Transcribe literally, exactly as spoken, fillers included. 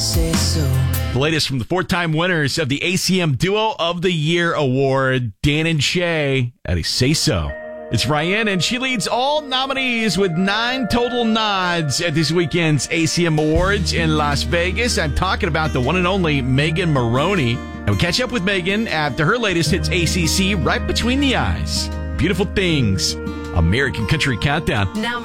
say so. The latest from the four-time winners of the A C M Duo of the Year Award, Dan and Shay, at a Say So. It's Ryan, and she leads all nominees with nine total nods at this weekend's A C M Awards in Las Vegas. I'm talking about the one and only Megan Moroney. And we'll catch up with Megan after her latest hits A C C, Right Between the Eyes. Beautiful Things, American Country Countdown. Now